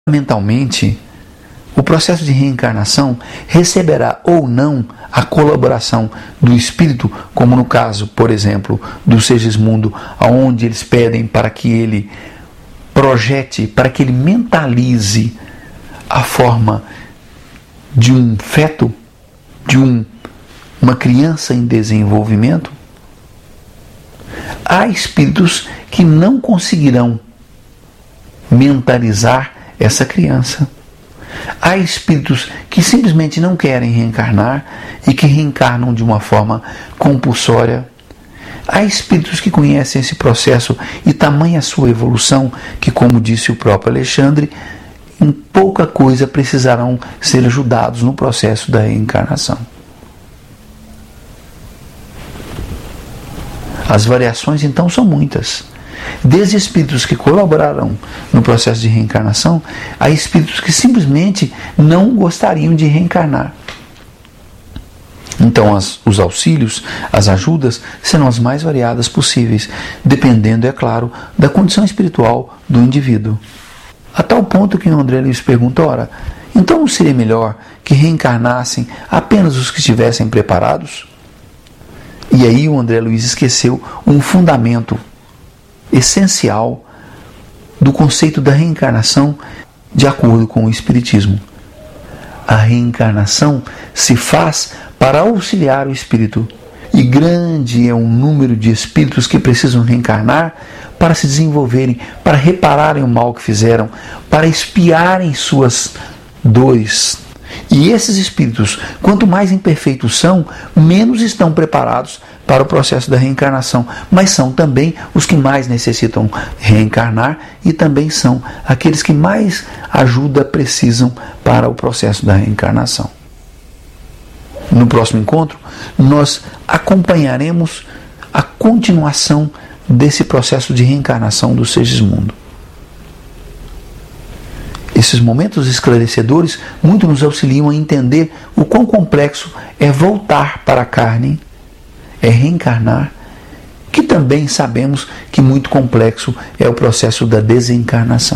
Fundamentalmente, o processo de reencarnação receberá ou não a colaboração do espírito, como no caso, por exemplo, do Segismundo, onde eles pedem para que ele projete, para que ele mentalize a forma de um feto, de uma criança em desenvolvimento. Há espíritos que não conseguirão mentalizar essa criança. Há espíritos que simplesmente não querem reencarnar e que reencarnam de uma forma compulsória. Há espíritos que conhecem esse processo e tamanha a sua evolução que, como disse o próprio Alexandre, em pouca coisa precisarão ser ajudados no processo da reencarnação. As variações então são muitas. Desde espíritos que colaborarão no processo de reencarnação, a espíritos que simplesmente não gostariam de reencarnar. Então os auxílios, as ajudas serão as mais variadas possíveis, dependendo, é claro, da condição espiritual do indivíduo. A tal ponto que o André Luiz pergunta, ora, então não seria melhor que reencarnassem apenas os que estivessem preparados? E aí o André Luiz esqueceu um fundamento essencial do conceito da reencarnação de acordo com o Espiritismo. A reencarnação se faz para auxiliar o espírito, e grande é o número de espíritos que precisam reencarnar para se desenvolverem, para repararem o mal que fizeram, para expiarem suas dores. E esses espíritos, quanto mais imperfeitos são, menos estão preparados para o processo da reencarnação, mas são também os que mais necessitam reencarnar e também são aqueles que mais ajuda precisam para o processo da reencarnação. No próximo encontro, nós acompanharemos a continuação desse processo de reencarnação do Segismundo. Esses momentos esclarecedores muito nos auxiliam a entender o quão complexo é voltar para a carne, é reencarnar, que também sabemos que muito complexo é o processo da desencarnação.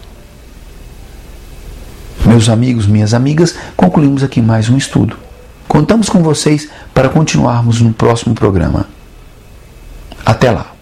Meus amigos, minhas amigas, concluímos aqui mais um estudo. Contamos com vocês para continuarmos no próximo programa. Até lá!